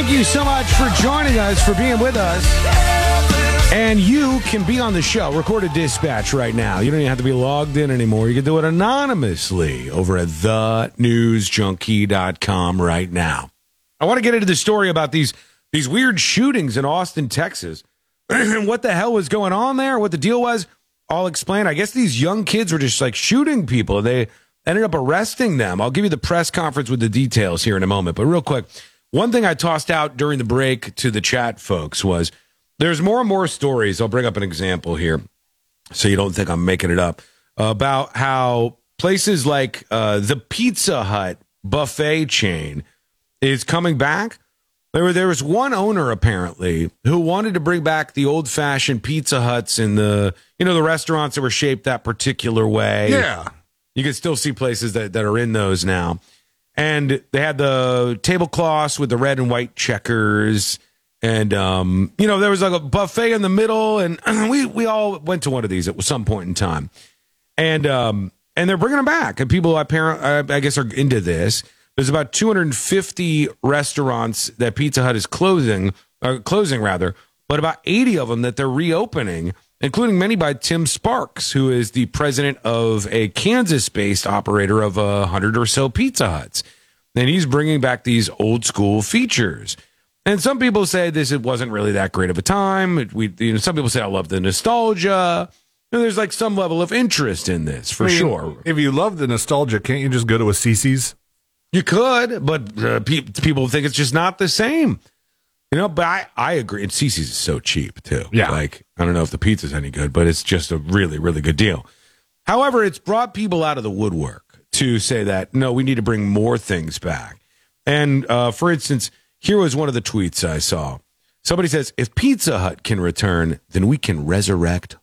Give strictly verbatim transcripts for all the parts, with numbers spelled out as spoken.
Thank you so much for joining us, for being with us. And you can be on the show. Record a dispatch right now. You don't even have to be logged in anymore. You can do it anonymously over at the news junkie dot com right now. I want to get into the story about these, these weird shootings in Austin, Texas. What the hell was going on there? What the deal was? I'll explain. I guess these young kids were just like shooting people. They ended up arresting them. I'll give you the press conference with the details here in a moment. But real quick, one thing I tossed out during the break to the chat folks was there's more and more stories. I'll bring up an example here so you don't think I'm making it up, about how places like uh, the Pizza Hut buffet chain is coming back. There, there was one owner, apparently, who wanted to bring back the old-fashioned Pizza Huts and the, you know, the restaurants that were shaped that particular way. Yeah. You can still see places that, that are in those now. And they had the tablecloths with the red and white checkers. And, um, you know, there was like a buffet in the middle. And we, we all went to one of these at some point in time. And um, and they're bringing them back. And people, apparently, I guess, are into this. There's about two hundred fifty restaurants that Pizza Hut is closing, or closing rather, but about eighty of them that they're reopening, including many by Tim Sparks, who is the president of a Kansas-based operator of a hundred or so Pizza Huts. And he's bringing back these old school features. And some people say this it wasn't really that great of a time. We, you know, some people say I love the nostalgia. And there's like some level of interest in this for I mean, sure. If you love the nostalgia, can't you just go to a Cece's? You could, but uh, pe- people think it's just not the same. You know, but I, I agree. And Cece's is so cheap, too. Yeah. Like, I don't know if the pizza's any good, but it's just a really, really good deal. However, it's brought people out of the woodwork to say that, no, we need to bring more things back. And, uh, for instance, here was one of the tweets I saw. Somebody says, if Pizza Hut can return, then we can resurrect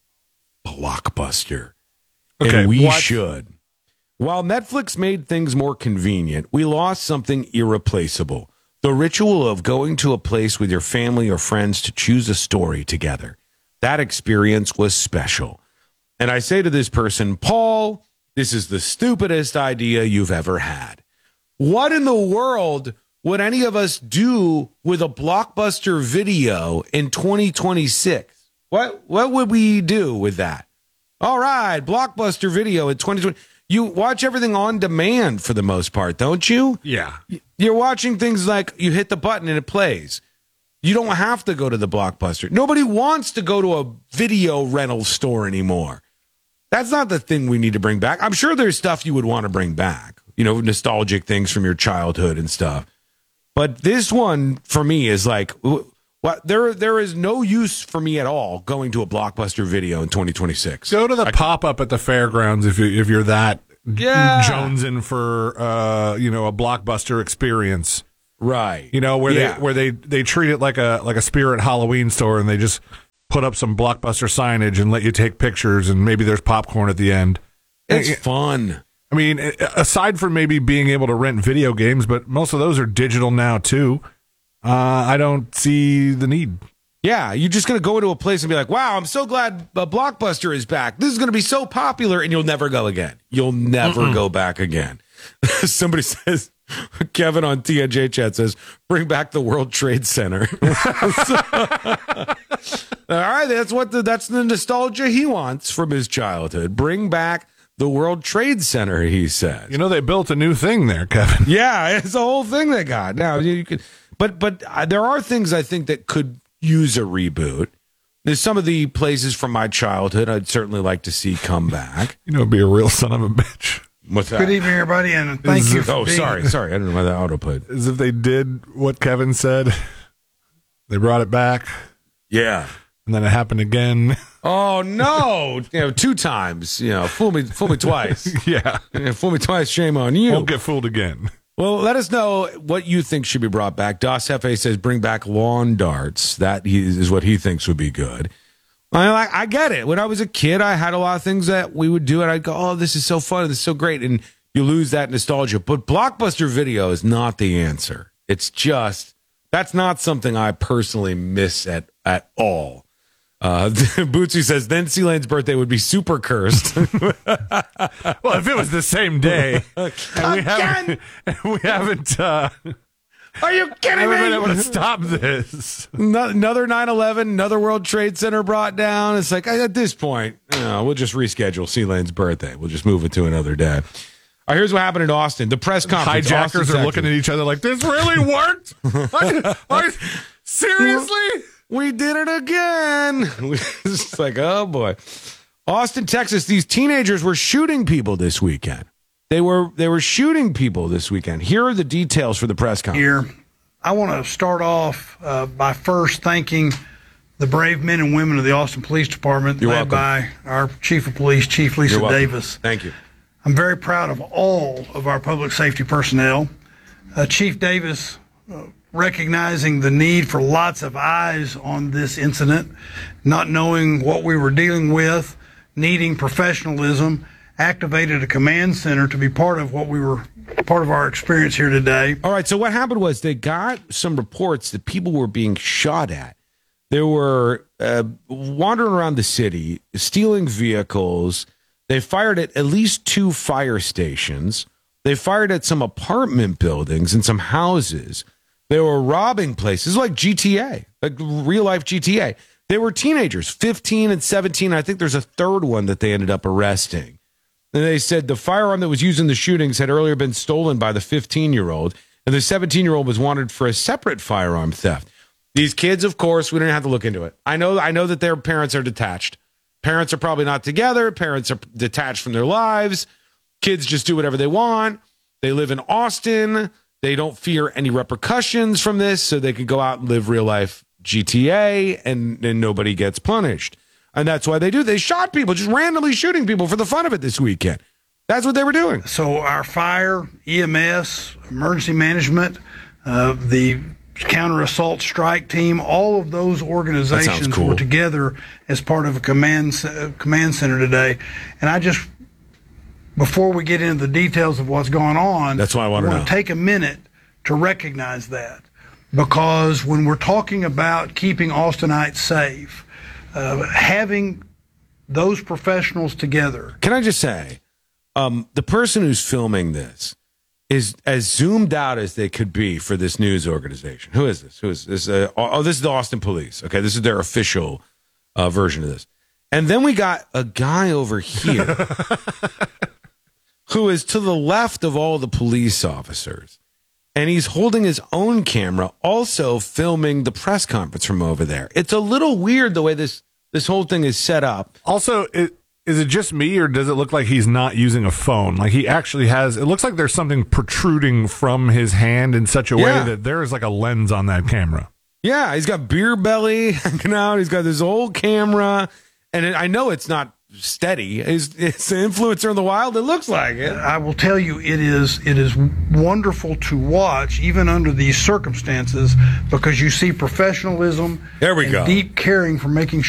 Blockbuster. Okay, and we what? should. While Netflix made things more convenient, we lost something irreplaceable. The ritual of going to a place with your family or friends to choose a story together. That experience was special. And I say to this person, Paul, this is the stupidest idea you've ever had. What in the world would any of us do with a Blockbuster video in twenty twenty-six? What what would we do with that? All right, Blockbuster video in twenty twenty. You watch everything on demand for the most part, don't you? Yeah. You're watching things like you hit the button and it plays. You don't have to go to the Blockbuster. Nobody wants to go to a video rental store anymore. That's not the thing we need to bring back. I'm sure there's stuff you would want to bring back, you know, nostalgic things from your childhood and stuff. But this one, for me, is like, what? There, there is no use for me at all going to a Blockbuster video in twenty twenty-six. Go to the pop-up at the fairgrounds if, you, if you're that yeah. jonesing for, uh, you know, a Blockbuster experience. Right. You know, where yeah. they where they, they treat it like a like a Spirit Halloween store, and they just put up some Blockbuster signage and let you take pictures, and maybe there's popcorn at the end. It's and, fun. I mean, aside from maybe being able to rent video games, but most of those are digital now, too. Uh, I don't see the need. Yeah, you're just going to go into a place and be like, wow, I'm so glad uh, Blockbuster is back. This is going to be so popular, and you'll never go again. You'll never Mm-mm. go back again. Somebody says, Kevin on T N J chat says, bring back the World Trade Center. So, all right, that's what the, that's the nostalgia he wants from his childhood. Bring back the World Trade Center, he says. You know, they built a new thing there, Kevin. Yeah, it's the whole thing they got. Now, you can, but but uh, there are things I think that could use a reboot. There's some of the places from my childhood I'd certainly like to see come back. You know, it'd be a real son of a bitch. What's that? Good evening, everybody, and thank Is you it, for Oh, being sorry, sorry. I didn't know why that auto played. As if they did what Kevin said. They brought it back. Yeah. And then it happened again. Oh, no. You know, two times. You know, fool me, fool me twice. Yeah. Yeah, fool me twice, shame on you. Won't get fooled again. Well, let us know what you think should be brought back. Das Hefe says bring back lawn darts. That he, is what he thinks would be good. I, like, I get it. When I was a kid, I had a lot of things that we would do, and I'd go, oh, this is so fun. This is so great. And you lose that nostalgia. But Blockbuster video is not the answer. It's just, that's not something I personally miss at, at all. Uh, Bootsy says, then C-Lane's birthday would be super cursed. Well, if it was the same day, and we haven't, and we haven't uh, Are you kidding Never me? been able to stop this. No- Another nine eleven, another World Trade Center brought down. It's like, at this point, you know, we'll just reschedule C-Lane's birthday. We'll just move it to another day. All right, here's what happened in Austin. The press conference. Hijackers Austin, are looking at each other like, this really worked? I, I, seriously? We did it again. It's like, oh, boy. Austin, Texas, these teenagers were shooting people this weekend. They were they were shooting people this weekend. Here are the details for the press conference. Here, I want to start off uh, by first thanking the brave men and women of the Austin Police Department, You're led welcome. by our Chief of Police, Chief Lisa You're welcome. Davis. Thank you. I'm very proud of all of our public safety personnel. Uh, Chief Davis, uh, recognizing the need for lots of eyes on this incident, not knowing what we were dealing with, needing professionalism, activated a command center to be part of what we were, part of our experience here today. All right, so what happened was they got some reports that people were being shot at. They were uh, wandering around the city, stealing vehicles. They fired at at least two fire stations. They fired at some apartment buildings and some houses. They were robbing places like G T A, like real-life G T A. They were teenagers, fifteen and seventeen. I think there's a third one that they ended up arresting. And they said the firearm that was used in the shootings had earlier been stolen by the fifteen-year-old, and the seventeen-year-old was wanted for a separate firearm theft. These kids, of course, we didn't have to look into it. I know, I know that their parents are detached. Parents are probably not together. Parents are detached from their lives. Kids just do whatever they want. They live in Austin. They don't fear any repercussions from this, so they can go out and live real-life G T A, and, and nobody gets punished. And that's why they do. They shot people, just randomly shooting people for the fun of it this weekend. That's what they were doing. So our fire, E M S, emergency management, uh, the counter-assault strike team, all of those organizations cool. were together as part of a command uh, command center today. And I just, before we get into the details of what's going on, That's why I want to know. take a minute to recognize that. Because when we're talking about keeping Austinites safe, uh, having those professionals together. Can I just say, um, the person who's filming this is as zoomed out as they could be for this news organization. Who is this? Who is this? Uh, oh, this is the Austin Police. Okay, this is their official uh, version of this. And then we got a guy over here who is to the left of all the police officers. And he's holding his own camera, also filming the press conference from over there. It's a little weird the way this, this whole thing is set up. Also, it, is it just me, or does it look like he's not using a phone? Like he actually has, it looks like there's something protruding from his hand in such a way Yeah. that there is like a lens on that camera. Yeah, he's got beer belly hanging out. He's got this old camera. And it, I know it's not steady. It's, it's an influencer in the wild. It looks like it. I will tell you, it is it is wonderful to watch, even under these circumstances, because you see professionalism There we and go. deep caring for making